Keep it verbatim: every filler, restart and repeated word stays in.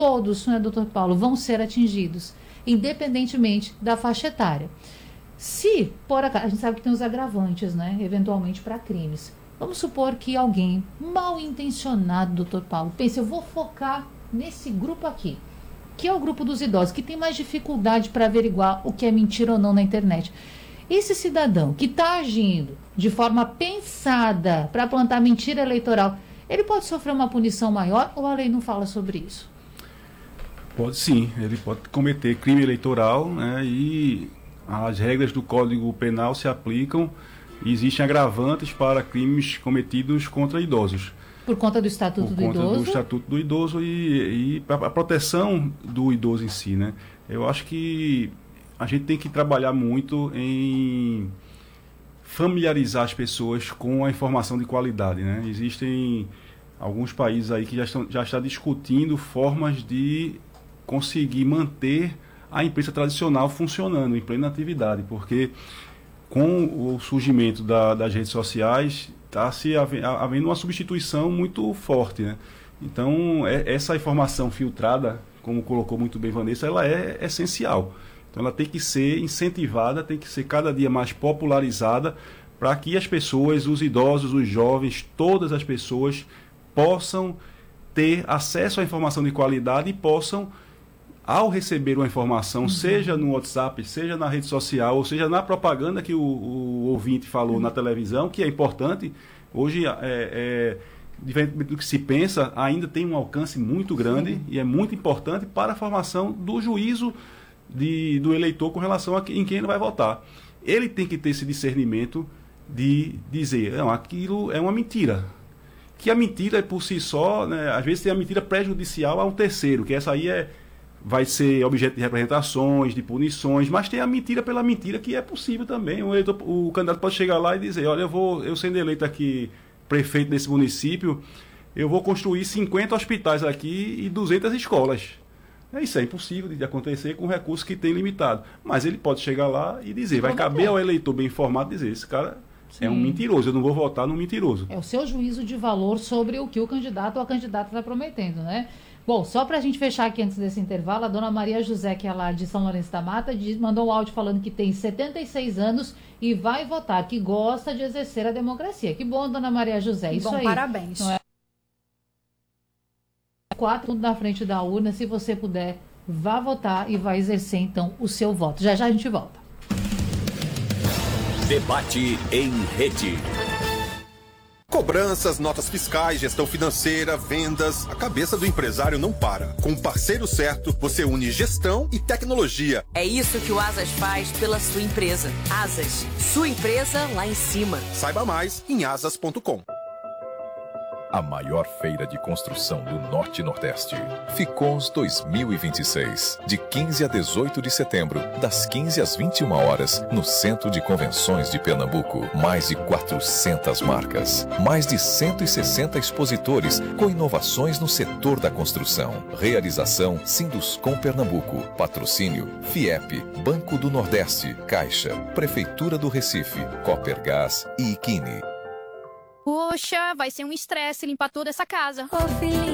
todos, né, doutor Paulo, vão ser atingidos, independentemente da faixa etária. Se, por acaso, a gente sabe que tem os agravantes, né, eventualmente para crimes. Vamos supor que alguém mal intencionado, doutor Paulo, pense, eu vou focar nesse grupo aqui, que é o grupo dos idosos, que tem mais dificuldade para averiguar o que é mentira ou não na internet. Esse cidadão que está agindo de forma pensada para plantar mentira eleitoral, ele pode sofrer uma punição maior ou a lei não fala sobre isso? Pode sim, ele pode cometer crime eleitoral, né, e as regras do Código Penal se aplicam e existem agravantes para crimes cometidos contra idosos. Por conta do Estatuto Por do conta Idoso? do Estatuto do Idoso e, e a proteção do idoso em si, né? Eu acho que a gente tem que trabalhar muito em familiarizar as pessoas com a informação de qualidade, né? Existem alguns países aí que já estão, já estão discutindo formas de conseguir manter a imprensa tradicional funcionando em plena atividade, porque com o surgimento da, das redes sociais está se havendo uma substituição muito forte, né? Então é, essa informação filtrada, como colocou muito bem Vanessa, ela é essencial. Então ela tem que ser incentivada, tem que ser cada dia mais popularizada para que as pessoas, os idosos, os jovens, todas as pessoas possam ter acesso à informação de qualidade e possam, ao receber uma informação, uhum. seja no WhatsApp, seja na rede social, ou seja na propaganda que o, o ouvinte falou uhum. na televisão, que é importante, hoje, é, é, diferente do que se pensa, ainda tem um alcance muito grande Sim. e é muito importante para a formação do juízo de, do eleitor com relação a em quem ele vai votar. Ele tem que ter esse discernimento de dizer, não, aquilo é uma mentira. Que a mentira é por si só, né, às vezes tem a mentira prejudicial a um terceiro, que essa aí é vai ser objeto de representações, de punições, mas tem a mentira pela mentira, que é possível também. O, eleitor, o candidato pode chegar lá e dizer, olha, eu vou, eu sendo eleito aqui prefeito desse município, eu vou construir cinquenta hospitais aqui e duzentas escolas. É isso, é impossível de acontecer com recursos que tem limitado. Mas ele pode chegar lá e dizer, vai caber ao eleitor bem informado dizer, esse cara Sim. é um mentiroso, eu não vou votar no mentiroso. É o seu juízo de valor sobre o que o candidato ou a candidata está prometendo, né? Bom, só para a gente fechar aqui antes desse intervalo, a dona Maria José, que é lá de São Lourenço da Mata, diz, mandou um áudio falando que tem setenta e seis anos e vai votar, que gosta de exercer a democracia. Que bom, dona Maria José, que isso bom, aí. Parabéns. Não é? Quatro na frente da urna, se você puder, vá votar e vai exercer então o seu voto. Já já a gente volta. Debate em rede. Cobranças, notas fiscais, gestão financeira, vendas, a cabeça do empresário não para. Com o parceiro certo, você une gestão e tecnologia. É isso que o Asas faz pela sua empresa. Asas, sua empresa lá em cima. Saiba mais em asas ponto com. A maior feira de construção do Norte e Nordeste. Ficons dois mil e vinte e seis. De quinze a dezoito de setembro, das quinze às vinte e uma horas, no Centro de Convenções de Pernambuco. Mais de quatrocentas marcas. Mais de cento e sessenta expositores com inovações no setor da construção. Realização Sinduscom Pernambuco. Patrocínio Fiep, Banco do Nordeste, Caixa, Prefeitura do Recife, Copergás e Iquine. Poxa, vai ser um estresse limpar toda essa casa. Ô, filhinho.